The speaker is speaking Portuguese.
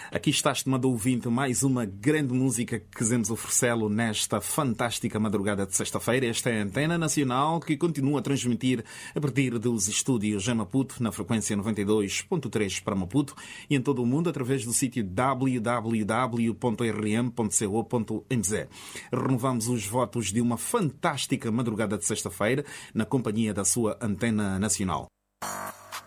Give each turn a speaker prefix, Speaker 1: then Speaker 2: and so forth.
Speaker 1: Aqui está, estimado ouvinte, mais uma grande música que quisemos oferecê-lo nesta fantástica madrugada de sexta-feira. Esta é a Antena Nacional, que continua a transmitir a partir dos estúdios em Maputo, na frequência 92.3 para Maputo, e em todo o mundo através do sítio www.rm.co.mz. Renovamos os votos de uma fantástica madrugada de sexta-feira na companhia da sua Antena Nacional.